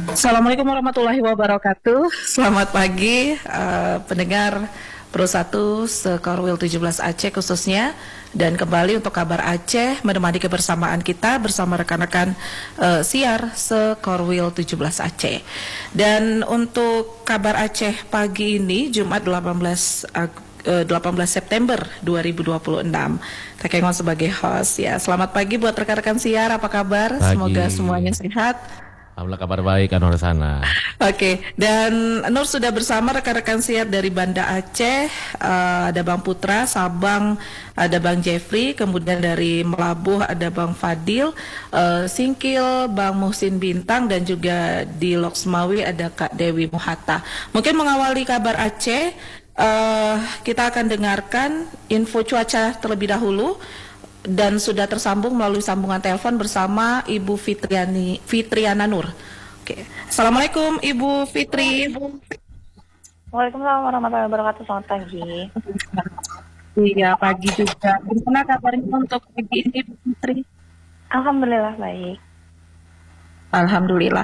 Assalamualaikum warahmatullahi wabarakatuh. Selamat pagi pendengar Pro 1 Sekorwil 17 Aceh khususnya. Dan kembali untuk kabar Aceh menemani kebersamaan kita bersama rekan-rekan siar Sekorwil 17 Aceh. Dan untuk kabar Aceh pagi ini Jumat 18 September 2026. Takengon sebagai host ya. Selamat pagi buat rekan-rekan siar, apa kabar? Pagi. Semoga semuanya sehat. Alhamdulillah kabar baik Anwar sana. Oke, dan Nur sudah bersama rekan-rekan siar dari Banda Aceh, ada Bang Putra, Sabang ada Bang Jeffrey, kemudian dari Melabuh ada Bang Fadil, Singkil Bang Muhsin Bintang, dan juga di Loksmawi ada Kak Dewi Muhatta. Mungkin mengawali kabar Aceh, kita akan dengarkan info cuaca terlebih dahulu. Dan sudah tersambung melalui sambungan telepon bersama Ibu Fitriana Nur. Oke. Assalamualaikum Ibu Fitri. Waalaikumsalam warahmatullahi wabarakatuh. Selamat pagi. Iya, pagi juga. Gimana kabarnya untuk pagi ini, Bu Fitri? Alhamdulillah baik. Alhamdulillah.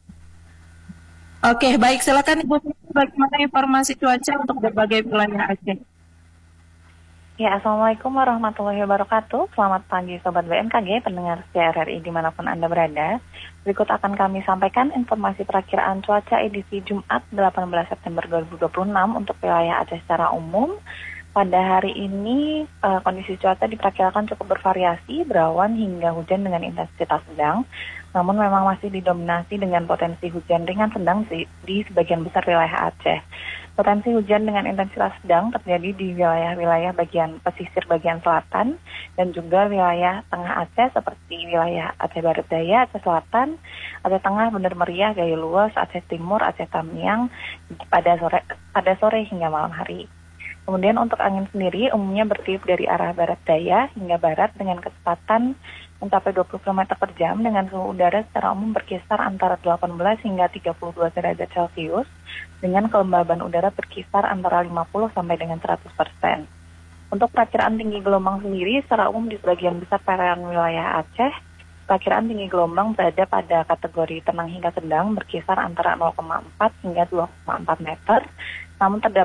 Oke, baik. Silakan Ibu Fitri, bagaimana informasi cuaca untuk berbagai wilayah Aceh? Ya, Assalamualaikum warahmatullahi wabarakatuh. Selamat pagi Sobat BMKG, pendengar CRRI dimanapun Anda berada. Berikut akan kami sampaikan informasi perakiraan cuaca edisi Jumat 18 September 2026 untuk wilayah Aceh secara umum. Pada hari ini kondisi cuaca diperkirakan cukup bervariasi, berawan hingga hujan dengan intensitas sedang. Namun memang masih didominasi dengan potensi hujan ringan sedang di sebagian besar wilayah Aceh. Potensi hujan dengan intensitas sedang terjadi di wilayah-wilayah bagian pesisir bagian selatan dan juga wilayah tengah Aceh seperti wilayah Aceh Barat Daya, Aceh Selatan, Aceh Tengah, Bener Meriah, Gaya Luas, Aceh Timur, Aceh Tamiang pada sore hingga malam hari. Kemudian untuk angin sendiri umumnya bertiup dari arah barat daya hingga barat dengan kecepatan mencapai 20 km per jam dengan suhu udara secara umum berkisar antara 18 hingga 32 derajat Celcius dengan kelembaban udara berkisar antara 50 sampai dengan 100%. Untuk perakiraan tinggi gelombang sendiri secara umum di sebagian besar perairan wilayah Aceh, perakiraan tinggi gelombang berada pada kategori tenang hingga sedang berkisar antara 0,4 hingga 2,4 meter. Namun